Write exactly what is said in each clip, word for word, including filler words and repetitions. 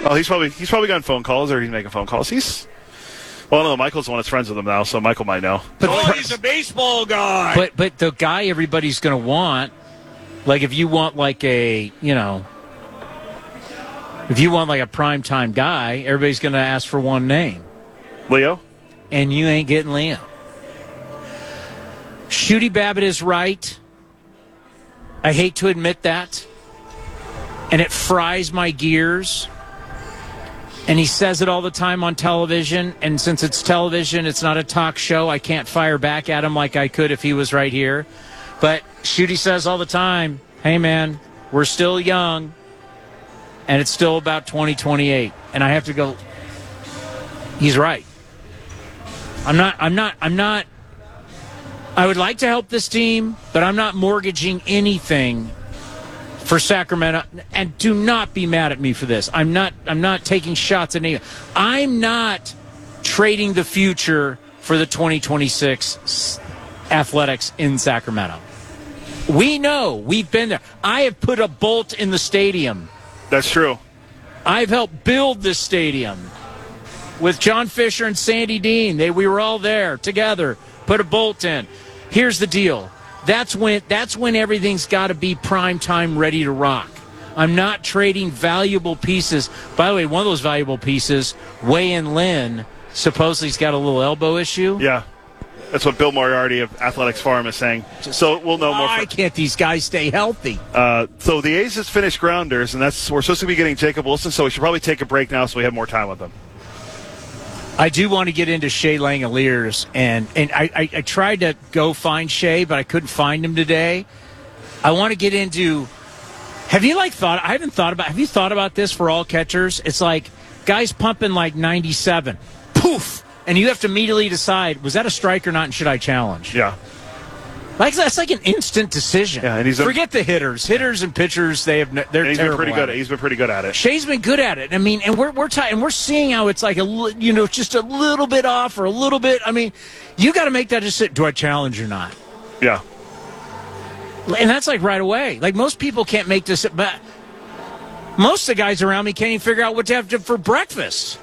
Oh, he's probably he's probably gotten phone calls or he's making phone calls. He's well, no, Michael's the one that's friends with him now, so Michael might know. But oh, he's a baseball guy. But but the guy everybody's going to want, like if you want like a you know, if you want like a primetime guy, everybody's going to ask for one name. Leo, and you ain't getting Leo. Shooty Babbitt is right. I hate to admit that. And it fries my gears. And he says it all the time on television. And since it's television, it's not a talk show. I can't fire back at him like I could if he was right here. But Shooty says all the time, hey, man, we're still young. And it's still about twenty twenty-eight. And I have to go, he's right. I'm not, I'm not, I'm not, I would like to help this team, but I'm not mortgaging anything for Sacramento. And do not be mad at me for this. I'm not, I'm not taking shots at any. I'm not trading the future for the twenty twenty-six Athletics in Sacramento. We know, we've been there. I have put a bolt in the stadium. that's true. I've helped build this stadium. With John Fisher and Sandy Dean, they we were all there together, put a bolt in. Here's the deal. That's when that's when everything's got to be prime time ready to rock. I'm not trading valuable pieces. By the way, one of those valuable pieces, Wei-In Lin, supposedly he's got a little elbow issue. Yeah. That's what Bill Moriarty of Athletics Farm is saying. So we'll know more. Why for, can't these guys stay healthy? uh, so the A's has finished grounders, and that's we're supposed to be getting Jacob Wilson, so we should probably take a break now so we have more time with them. I do want to get into Shea Langoliers, and and I, I, I tried to go find Shea, but I couldn't find him today. I want to get into. Have you like thought? I haven't thought about. Have you thought about this for all catchers? It's like guys pumping like ninety-seven, poof, and you have to immediately decide: was that a strike or not? And should I challenge? Yeah. Like that's like an instant decision. Yeah, and he's a, forget the hitters, hitters and pitchers. They have no, they're and he's terrible. been pretty good. At it. He's been pretty good at it. Shea's been good at it. I mean, and we're we're t- and we're seeing how it's like a li- you know just a little bit off or a little bit. I mean, you got to make that decision. Do I challenge or not? Yeah. And that's like right away. Like most people can't make this. But most of the guys around me can't even figure out what to have to, for breakfast.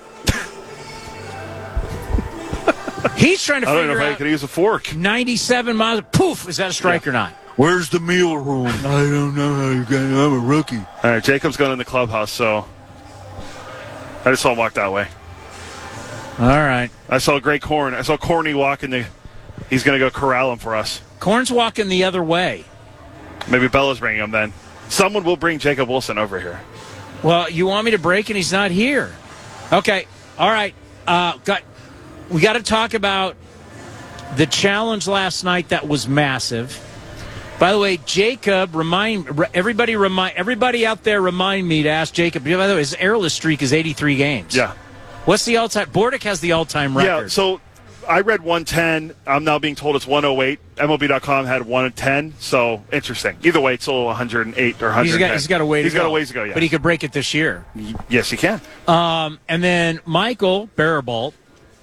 He's trying to I don't figure know if I out could use a fork. ninety-seven miles. Poof! Is that a strike Yeah. or not? Where's the meal room? I don't know how you got it. I'm a rookie. All right, Jacob's going in the clubhouse, so I just saw him walk that way. All right. I saw Great Corn. I saw Corny walk in the. He's going to go corral him for us. Corn's walking the other way. Maybe Bella's bringing him then. Someone will bring Jacob Wilson over here. Well, you want me to break and he's not here. Okay. All right. Uh, got. We got to talk about the challenge last night that was massive. By the way, Jacob, remind everybody, remind everybody out there, remind me to ask Jacob. By the way, his errorless streak is eighty-three games. Yeah. What's the all-time? Bordick has the all-time record. Yeah. So I read one ten. I'm now being told it's one oh eight. M L B dot com had one ten. So interesting. Either way, it's still one oh eight or one hundred ten. He's got, he's got a way to he's go. got a ways to go. Yeah. But he could break it this year. Yes, he can. Um, and then Michael Barabalt.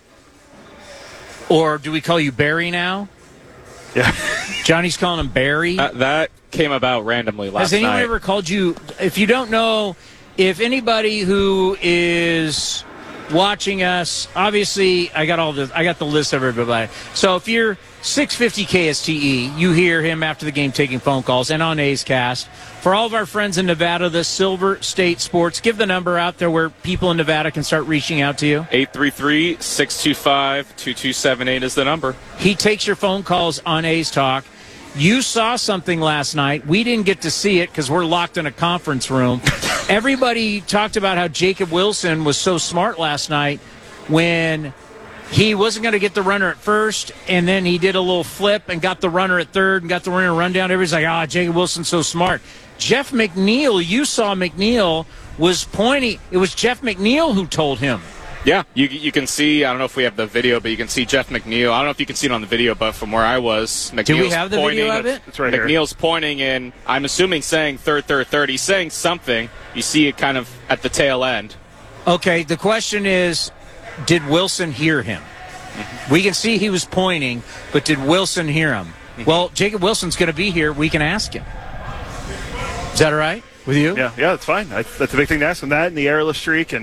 Or do we call you Barry now? Yeah. Johnny's calling him Barry. Uh, that came about randomly last Has anyone night. ever called you? If you don't know, if anybody who is watching us, obviously I got all the I got the list of everybody. So if you're six fifty K S T E, you hear him after the game taking phone calls and on A's Cast. For all of our friends in Nevada, the Silver State Sports, give the number out there where people in Nevada can start reaching out to you. eight three three, six two five, two two seven eight is the number. He takes your phone calls on A's Talk. You saw something last night. We didn't get to see it because we're locked in a conference room. Everybody talked about how Jacob Wilson was so smart last night when he wasn't going to get the runner at first, and then he did a little flip and got the runner at third and got the runner run down. Everybody's like, ah, oh, Jacob Wilson's so smart. Jeff McNeil, you saw McNeil was pointing. It was Jeff McNeil who told him. Yeah, you you can see, I don't know if we have the video, but you can see Jeff McNeil. I don't know if you can see it on the video, but from where I was, McNeil's Do we have the pointing. video of it? It's right here. McNeil's pointing, and I'm assuming saying third, third, third. He's saying something. You see it kind of at the tail end. Okay, the question is, did Wilson hear him? Mm-hmm. We can see he was pointing, but did Wilson hear him? Mm-hmm. Well, Jacob Wilson's going to be here. We can ask him. Is that all right with you? Yeah, yeah, that's fine. I, that's the big thing to ask him. That and the errorless streak and